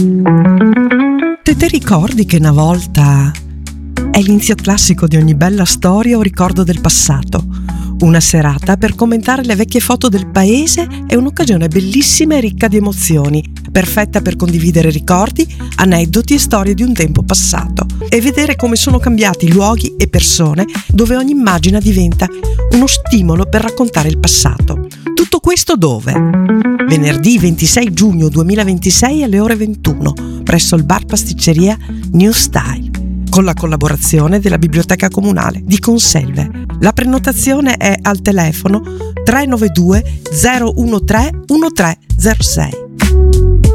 Te ricordi che una volta... È l'inizio classico di ogni bella storia o ricordo del passato. Una serata per commentare le vecchie foto del paese è un'occasione bellissima e ricca di emozioni, perfetta per condividere ricordi, aneddoti e storie di un tempo passato e vedere come sono cambiati luoghi e persone, dove ogni immagine diventa uno stimolo per raccontare il passato. Tutto questo dove? Venerdì 26 giugno 2026 alle ore 21 presso il bar pasticceria New Style, con la collaborazione della Biblioteca Comunale di Conselve. La prenotazione è al telefono 392 013 1306.